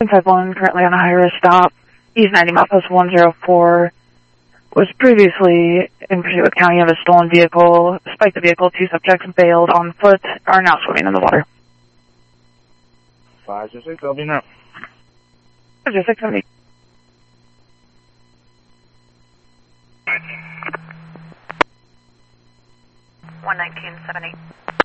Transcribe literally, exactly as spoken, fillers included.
five one, currently on a high-risk stop. East ninety mile post one zero four. Was previously in pursuit of county of a stolen vehicle. Despite the vehicle, two subjects bailed on foot are now swimming in the water. five zero six, I'll be now. five zero six, seventy. one nineteen seventy.